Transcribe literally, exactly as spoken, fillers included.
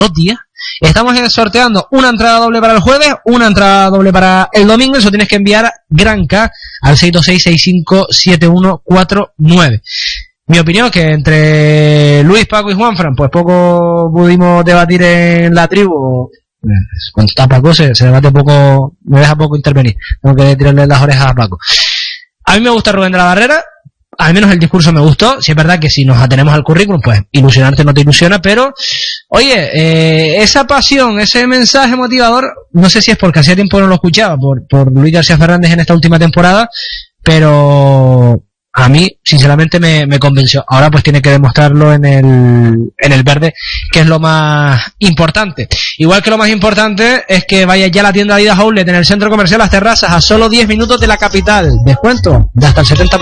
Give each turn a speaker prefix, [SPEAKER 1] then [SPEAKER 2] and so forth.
[SPEAKER 1] dos días. Estamos sorteando una entrada doble para el jueves, una entrada doble para el domingo. Eso tienes que enviar Granca al seis dos seis, seis cinco siete uno cuatro nueve. Mi opinión es que entre Luis, Paco y Juanfran, pues poco pudimos debatir en la tribu. Cuando está Paco se, se debate poco, me deja poco intervenir. Tengo que tirarle las orejas a Paco. A mí me gusta Rubén de la Barrera. Al menos el discurso me gustó. Si es verdad que si nos atenemos al currículum, pues ilusionarte no te ilusiona, pero oye, eh, esa pasión, ese mensaje motivador, no sé si es porque hacía tiempo no lo escuchaba por, por Luis García Fernández en esta última temporada, pero a mí sinceramente me, me convenció. Ahora pues tiene que demostrarlo en el en el verde, que es lo más importante. Igual que lo más importante es que vaya ya a la tienda Adidas Outlet en el centro comercial Las Terrazas, a solo diez minutos de la capital. Descuento de hasta el setenta por ciento.